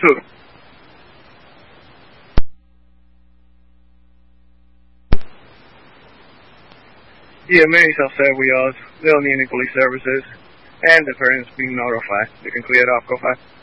Two. Yeah, many self-serve we are. They don't need any police services. And the parents being notified. They can clear it up. Go fast.